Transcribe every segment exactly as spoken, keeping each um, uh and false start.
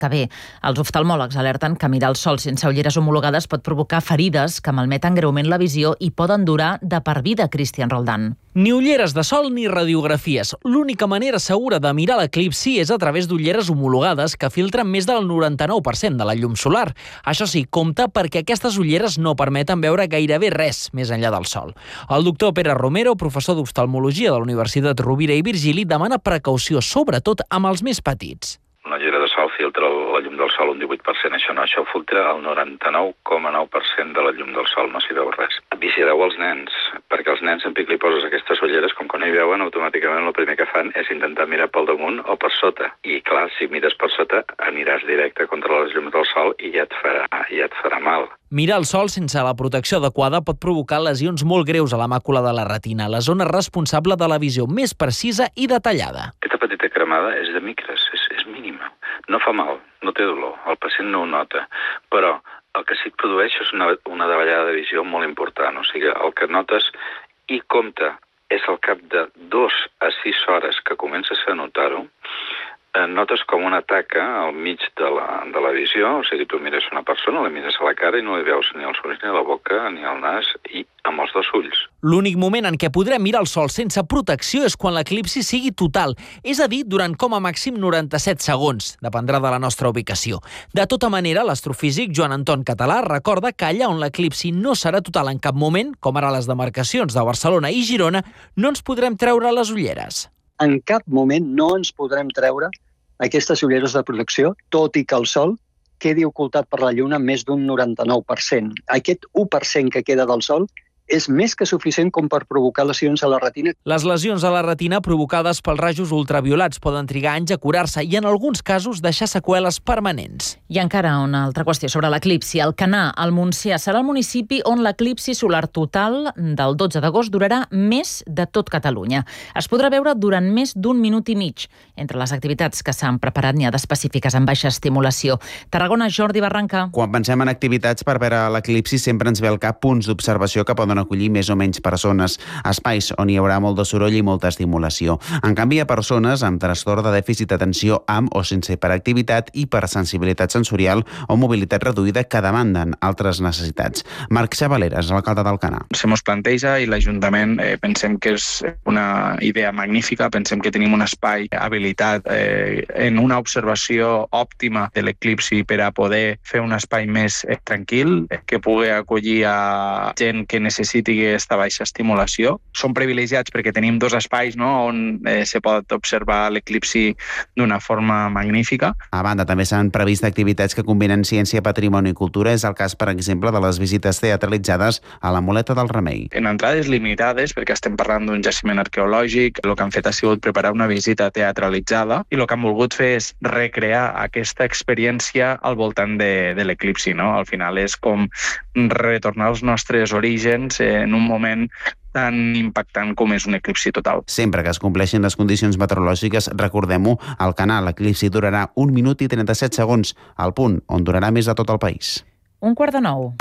que bé. Els oftalmòlegs alerten que mirar el sol sense ulleres homologades pot provocar ferides que malmeten greument la visió i poden durar de per vida, Cristian Roldán. Ni ulleres de sol ni radiografies. L'única manera segura de mirar l'eclipsi és a través d'ulleres homologades que filtren més del noranta-nou per cent de la llum solar. Això sí, compte perquè aquestes ulleres no permeten veure gairebé res més enllà del sol. El doctor Pere Romero, professor d'oftalmologia de la Universitat Rovira i Virgili, demana precaució, sobretot amb els més petits. Una ullera de sol filtra la llum del sol un divuit per cent, això no, això filtra el noranta-nou coma nou per cent de la llum del sol, no s'hi veu res. Vigileu els nens, perquè els nens en pic li poses aquestes ulleres, com que no hi veuen, automàticament el primer que fan és intentar mirar pel damunt o per sota. I clar, si mires per sota, aniràs directe contra les llums del sol i ja et farà, ja et farà mal. Mirar el sol sense la protecció adequada pot provocar lesions molt greus a la màcula de la retina, la zona responsable de la visió més precisa i detallada. Aquesta petita cremada és de micres, és, és mínima. No fa mal, no té dolor, el pacient no ho nota, però el que sí que produeix és una, una davallada de visió molt important. O sigui, el que notes i compte és al cap de dos a sis hores que comences a notar-ho, eh, notes com una taca al mig de la, de la visió, o sigui, tu mires una persona, la mires a la cara i no li veus ni els ulls, ni la boca, ni el nas, i amb els dos ulls. L'únic moment en què podrem mirar el sol sense protecció és quan l'eclipsi sigui total, és a dir, durant com a màxim noranta-set segons, dependrà de la nostra ubicació. De tota manera, l'astrofísic Joan Anton Català recorda que allà on l'eclipsi no serà total en cap moment, com ara les demarcacions de Barcelona i Girona, no ens podrem treure les ulleres. En cap moment no ens podrem treure aquestes ulleres de protecció, tot i que el sol quedi ocultat per la lluna més d'un noranta-nou per cent. Aquest u per cent que queda del sol és més que suficient com per provocar lesions a la retina. Les lesions a la retina provocades pels rajos ultraviolats poden trigar anys a curar-se i en alguns casos deixar seqüeles permanents. I encara una altra qüestió sobre l'eclipsi. Alcanar, al Montsià, serà el municipi on l'eclipsi solar total del dotze d'agost durarà més de tot Catalunya. Es podrà veure durant més d'un minut i mig. Entre les activitats que s'han preparat n'hi ha d'específiques amb baixa estimulació. Tarragona, Jordi Barranca. Quan pensem en activitats per veure l'eclipsi sempre ens ve al cap punts d'observació que poden acollir més o menys persones, espais on hi haurà molt de soroll i molta estimulació. En canvi, hi ha persones amb trastorn de dèficit d'atenció amb o sense hiperactivitat, hipersensibilitat sensorial o mobilitat reduïda que demanden altres necessitats. Marc Xavaleres, alcalde d'Alcanar. Se mos planteja i l'Ajuntament eh, pensem que és una idea magnífica, pensem que tenim un espai habilitat eh, en una observació òptima de l'eclipsi per a poder fer un espai més eh, tranquil, eh, que pugui acollir a gent que necessiti aquesta baixa estimulació. Som privilegiats perquè tenim dos espais, no?, on eh, se pot observar l'eclipsi d'una forma magnífica. A banda, també s'han previst activitats que combinen ciència, patrimoni i cultura. És el cas, per exemple, de les visites teatralitzades a la Muleta del Remei. En entrades limitades, perquè estem parlant d'un jaciment arqueològic, el que han fet ha sigut preparar una visita teatralitzada i el que han volgut fer és recrear aquesta experiència al voltant de, de l'eclipsi, no? Al final és com retornar als nostres orígens en un moment tan impactant com és un eclipsi total. Sempre que es compleixin les condicions meteorològiques, recordem-ho, al canal l'eclipsi durarà un minut i trenta-set segons, al punt on durarà més de tot el país. Un quart de nou.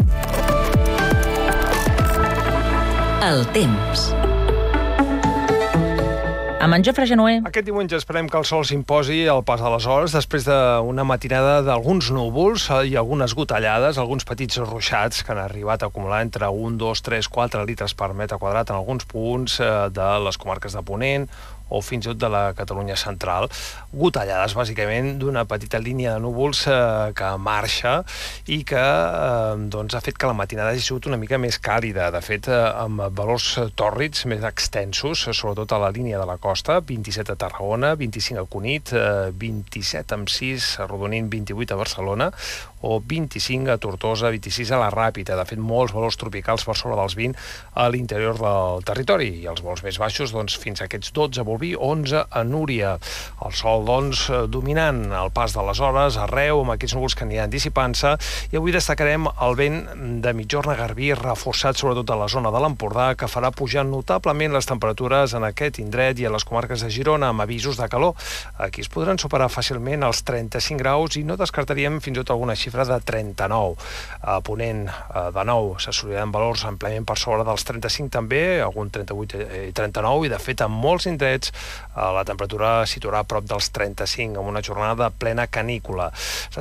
El temps. Amb en Jofre Genuer. Aquest diumenge esperem que el sol s'imposi al pas de les hores després d'una matinada d'alguns núvols i algunes gotellades, alguns petits ruixats que han arribat a acumular entre un, dos, tres, quatre litres per metre quadrat en alguns punts de les comarques de Ponent o fins i tot de la Catalunya central. Gotellades, bàsicament, d'una petita línia de núvols eh, que marxa i que eh, doncs, ha fet que la matinada hagi sigut una mica més càlida. De fet, eh, amb valors tòrrids més extensos, sobretot a la línia de la costa, vint-i-set a Tarragona, vint-i-cinc a Cunit, eh, vint-i-set amb sis a Rodonint, vint-i-vuit a Barcelona, o vint-i-cinc a Tortosa, vint-i-sis a la Ràpita. De fet, molts valors tropicals per sobre dels vint a l'interior del territori. I els vols més baixos, doncs, fins a aquests dotze a Bolvir, onze a Núria. El sol, doncs, dominant el pas de les hores arreu, amb aquests núvols que aniran dissipant-se. I avui destacarem el vent de mitjorn a Garbí, reforçat sobretot a la zona de l'Empordà, que farà pujar notablement les temperatures en aquest indret i a les comarques de Girona, amb avisos de calor. Aquí es podran superar fàcilment els trenta-cinc graus i no descartaríem fins i tot alguna xifra de trenta-nou. A Ponent, de nou, s'assoliran valors ampliament per sobre dels trenta-cinc també, algun trenta-vuit i trenta-nou, i de fet en molts indrets graus. La temperatura situarà a prop dels trenta-cinc, amb una jornada de plena canícula.